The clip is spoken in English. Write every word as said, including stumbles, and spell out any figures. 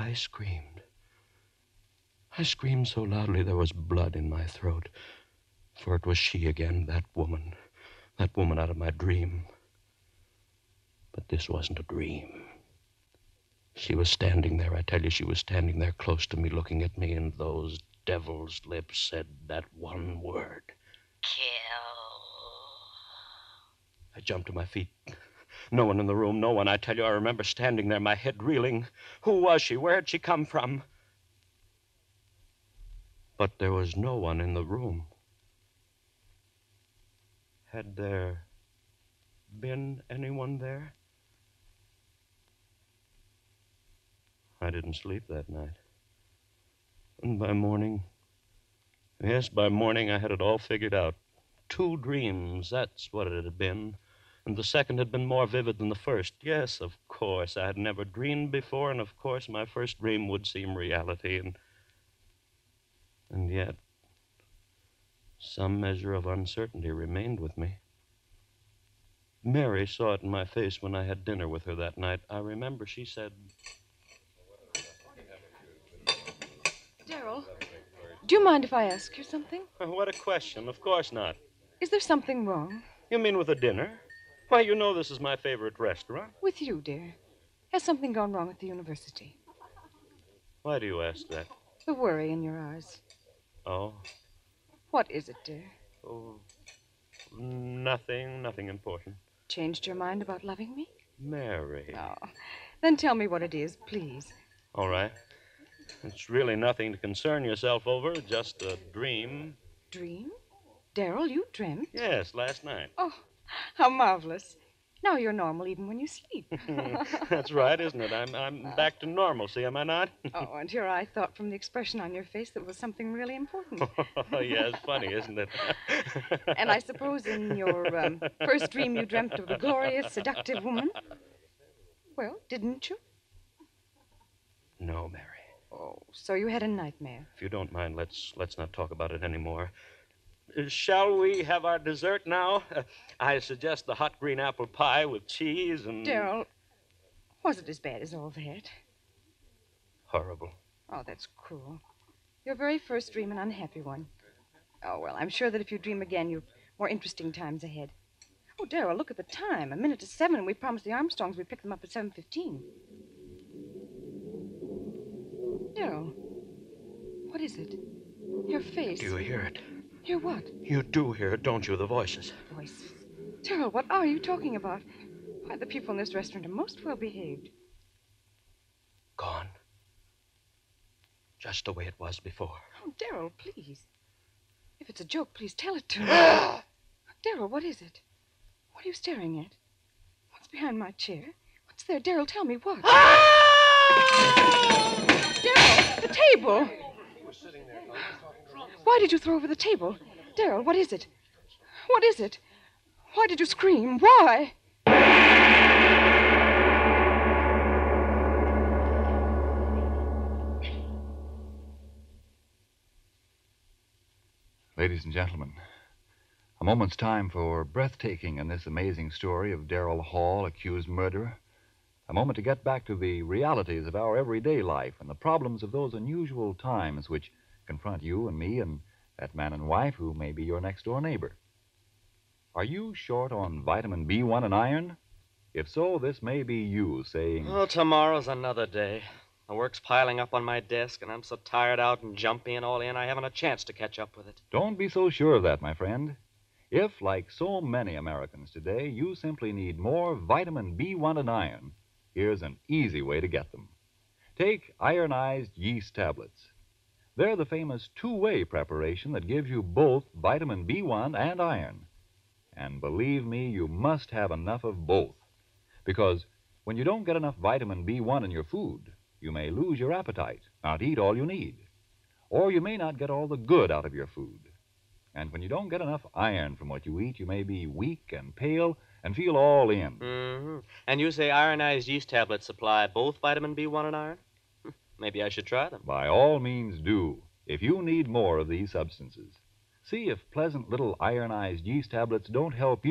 I screamed. I screamed so loudly there was blood in my throat. For it was she again, that woman. That woman out of my dream. But this wasn't a dream. She was standing there, I tell you, she was standing there close to me, looking at me, and those devil's lips said that one word. Kill. I jumped to my feet. No one in the room, no one. I tell you, I remember standing there, my head reeling. Who was she? Where had she come from? But there was no one in the room. Had there been anyone there? I didn't sleep that night. And by morning, yes, by morning I had it all figured out. Two dreams, that's what it had been. And the second had been more vivid than the first. Yes, of course, I had never dreamed before, and of course my first dream would seem reality. And, and yet, some measure of uncertainty remained with me. Mary saw it in my face when I had dinner with her that night. I remember she said... Darryl, do you mind if I ask you something? What a question. Of course not. Is there something wrong? You mean with the dinner? Why, you know this is my favorite restaurant. With you, dear. Has something gone wrong at the university? Why do you ask that? The worry in your eyes. Oh? What is it, dear? Oh, nothing, nothing important. Changed your mind about loving me? Mary. Oh, then tell me what it is, please. All right. It's really nothing to concern yourself over, just a dream. Dream? Darryl, you dreamt? Yes, last night. Oh, how marvelous. Now you're normal even when you sleep. That's right, isn't it? I'm I'm back to normalcy, am I not? Oh, and here I thought from the expression on your face that it was something really important. Oh, yeah, it's funny, isn't it? And I suppose in your um, first dream you dreamt of the glorious, seductive woman? Well, didn't you? No, Mary. Oh, so you had a nightmare. If you don't mind, let's let's not talk about it anymore. Uh, shall we have our dessert now? Uh, I suggest the hot green apple pie with cheese and... Darryl, was it as bad as all that? Horrible. Oh, that's cruel. Your very first dream, an unhappy one. Oh, well, I'm sure that if you dream again, you've more interesting times ahead. Oh, Darryl, look at the time. A minute to seven, and we promised the Armstrongs we'd pick them up at seven fifteen. Darryl, what is it? Your face. Do you hear it? Hear what? You do hear it, don't you? The voices. Voices. Darryl, what are you talking about? Why, the people in this restaurant are most well behaved. Gone. Just the way it was before. Oh, Darryl, please. If it's a joke, please tell it to me. Darryl, what is it? What are you staring at? What's behind my chair? What's there? Darryl, tell me what. Darryl, the table. Why did you throw over the table? Darryl, what is it? What is it? Why did you scream? Why? Ladies and gentlemen, a moment's time for breathtaking in this amazing story of Darryl Hall, accused murderer. A moment to get back to the realities of our everyday life and the problems of those unusual times which confront you and me and that man and wife who may be your next-door neighbor. Are you short on vitamin B one and iron? If so, this may be you saying... Oh, tomorrow's another day. The work's piling up on my desk, and I'm so tired out and jumpy and all in, I haven't a chance to catch up with it. Don't be so sure of that, my friend. If, like so many Americans today, you simply need more vitamin B one and iron, here's an easy way to get them. Take ironized yeast tablets. They're the famous two-way preparation that gives you both vitamin B one and iron. And believe me, you must have enough of both. Because when you don't get enough vitamin B one in your food, you may lose your appetite, not eat all you need. Or you may not get all the good out of your food. And when you don't get enough iron from what you eat, you may be weak and pale and feel all in. Mm-hmm. And you say ironized yeast tablets supply both vitamin B one and iron? Maybe I should try them. By all means do, if you need more of these substances. See if pleasant little ironized yeast tablets don't help you.